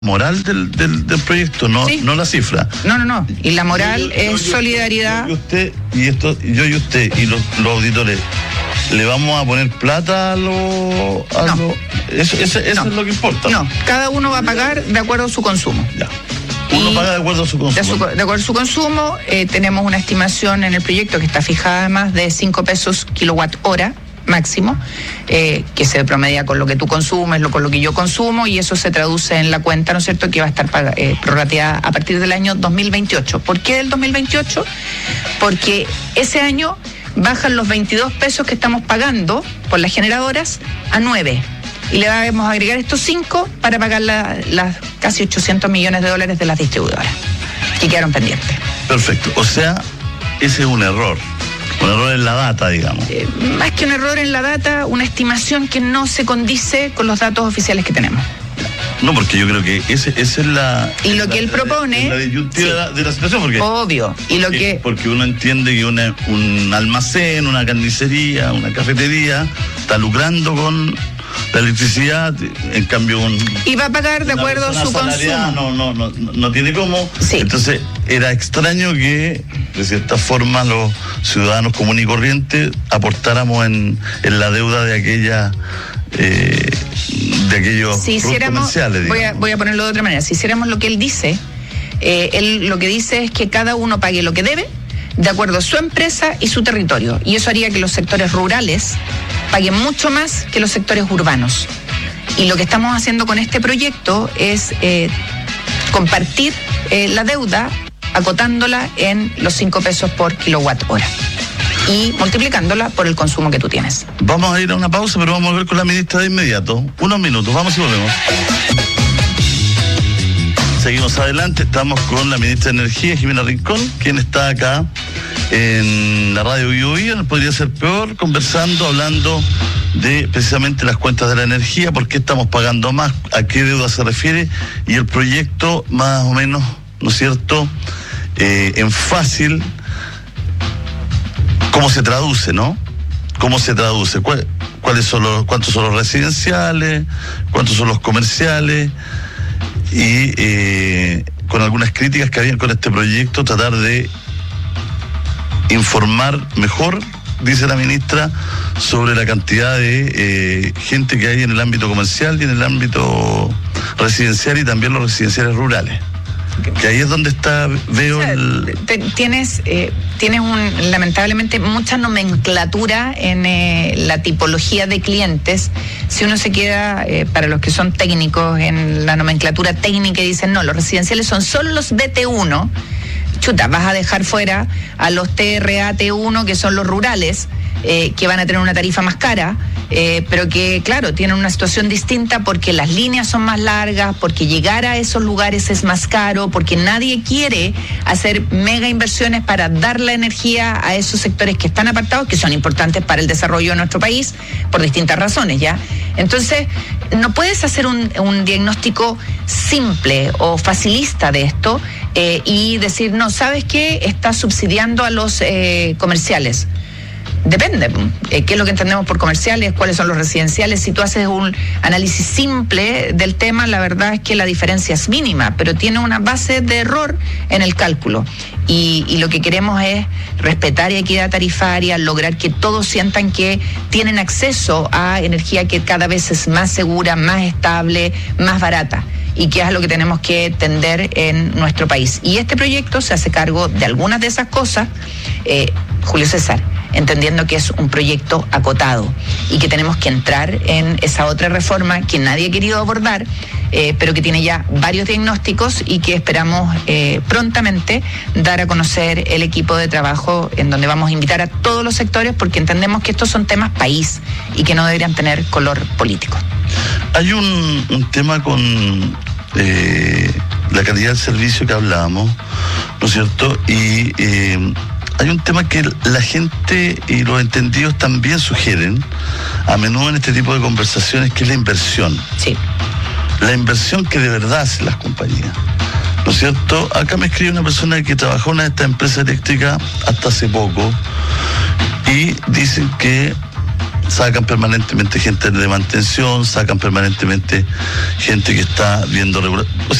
moral del proyecto, no, sí. No la cifra. No. Y la moral es solidaridad. Yo y usted y los auditores, ¿le vamos a poner plata a lo? Eso es lo que importa. No, cada uno va a pagar de acuerdo a su consumo. Ya. Uno paga de acuerdo a su consumo. De acuerdo a su consumo, tenemos una estimación en el proyecto que está fijada además de 5 pesos kilowatt hora máximo, que se promedia con lo que tú consumes, con lo que yo consumo, y eso se traduce en la cuenta, ¿no es cierto?, que va a estar prorrateada a partir del año 2028. ¿Por qué del 2028? Porque ese año bajan los 22 pesos que estamos pagando por las generadoras a 9. Y le vamos a agregar estos 5 para pagar las casi 800 millones de dólares de las distribuidoras que quedaron pendientes. Perfecto. O sea, ese es un error. Un error en la data, digamos. Más que un error en la data, una estimación que no se condice con los datos oficiales que tenemos. No, porque yo creo que esa es la... Y lo que él propone... La disyuntiva sí, de la situación, porque... Obvio. Porque uno entiende que un almacén, una carnicería, una cafetería está lucrando con la electricidad, en cambio y va a pagar de acuerdo a su consumo. No tiene cómo. Sí. Entonces era extraño que de cierta forma los ciudadanos comunes y corrientes aportáramos en la deuda de aquella de aquellos comerciales. Voy a ponerlo de otra manera. Si hiciéramos lo que él dice, él lo que dice es que cada uno pague lo que debe de acuerdo a su empresa y su territorio, y eso haría que los sectores rurales paguen mucho más que los sectores urbanos. Y lo que estamos haciendo con este proyecto es compartir la deuda, acotándola en los 5 pesos por kilowatt hora y multiplicándola por el consumo que tú tienes. Vamos a ir a una pausa, pero vamos a ver con la ministra de inmediato. Unos minutos, vamos y volvemos. Seguimos adelante, estamos con la ministra de Energía, Jimena Rincón, quien está acá en la radio Bio Bio, no podría ser peor, conversando, hablando de precisamente las cuentas de la energía, por qué estamos pagando más, a qué deuda se refiere, y el proyecto más o menos, ¿no es cierto?, en fácil, cómo se traduce, ¿no? ¿Cómo se traduce? ¿Cuántos son los residenciales? ¿Cuántos son los comerciales? Y con algunas críticas que habían con este proyecto, tratar de informar mejor, dice la ministra, sobre la cantidad de gente que hay en el ámbito comercial y en el ámbito residencial, y también los residenciales rurales. Que ahí es donde está, tienes lamentablemente mucha nomenclatura en la tipología de clientes. Si uno se queda, para los que son técnicos, en la nomenclatura técnica y dicen, no, los residenciales son solo los BT1, chuta, vas a dejar fuera a los TRA-T1, que son los rurales, que van a tener una tarifa más cara, pero que, claro, tienen una situación distinta porque las líneas son más largas, porque llegar a esos lugares es más caro, porque nadie quiere hacer mega inversiones para dar la energía a esos sectores que están apartados, que son importantes para el desarrollo de nuestro país, por distintas razones, ¿ya? Entonces, no puedes hacer un diagnóstico simple o facilista de esto y decir, no, ¿sabes qué? Estás subsidiando a los comerciales. Depende, qué es lo que entendemos por comerciales, cuáles son los residenciales. Si tú haces un análisis simple del tema, la verdad es que la diferencia es mínima, pero tiene una base de error en el cálculo. Y lo que queremos es respetar equidad tarifaria, lograr que todos sientan que tienen acceso a energía que cada vez es más segura, más estable, más barata, y que es a lo que tenemos que tender en nuestro país. Y este proyecto se hace cargo de algunas de esas cosas, Julio César, entendiendo que es un proyecto acotado y que tenemos que entrar en esa otra reforma que nadie ha querido abordar, pero que tiene ya varios diagnósticos y que esperamos prontamente dar a conocer el equipo de trabajo, en donde vamos a invitar a todos los sectores, porque entendemos que estos son temas país y que no deberían tener color político. Hay un tema con la calidad del servicio que hablábamos, ¿no es cierto? Y hay un tema que la gente y los entendidos también sugieren a menudo en este tipo de conversaciones, que es la inversión. Sí. La inversión que de verdad hacen las compañías, ¿no es cierto? Acá me escribe una persona que trabajó en una de estas empresas eléctricas hasta hace poco, y dicen que sacan permanentemente gente de mantención, sacan permanentemente gente que está viendo regular.